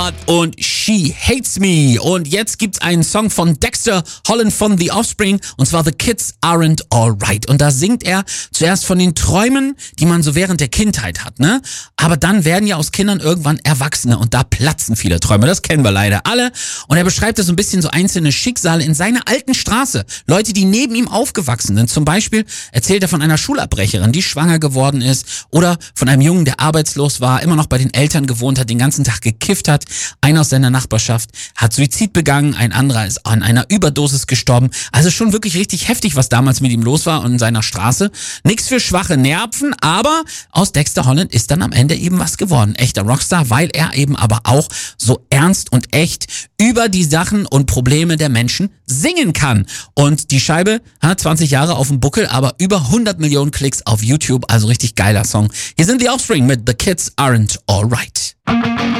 Und She Hates Me. Und jetzt gibt's einen Song von Dexter Holland von The Offspring, und zwar The Kids Aren't Alright. Und da singt er zuerst von den Träumen, die man so während der Kindheit hat, ne? Aber dann werden ja aus Kindern irgendwann Erwachsene und da platzen viele Träume. Das kennen wir leider alle. Und er beschreibt so ein bisschen so einzelne Schicksale in seiner alten Straße. Leute, die neben ihm aufgewachsen sind. Zum Beispiel erzählt er von einer Schulabbrecherin, die schwanger geworden ist, oder von einem Jungen, der arbeitslos war, immer noch bei den Eltern gewohnt hat, den ganzen Tag gekifft hat. Einer aus seiner Nachbarschaft hat Suizid begangen, ein anderer ist an einer Überdosis gestorben. Also schon wirklich richtig heftig, was damals mit ihm los war und in seiner Straße. Nix für schwache Nerven, aber aus Dexter Holland ist dann am Ende eben was geworden. Echter Rockstar, weil er eben aber auch so ernst und echt über die Sachen und Probleme der Menschen singen kann. Und die Scheibe hat 20 Jahre auf dem Buckel, aber über 100 Millionen Klicks auf YouTube. Also richtig geiler Song. Hier sind die Offspring mit The Kids Aren't Alright.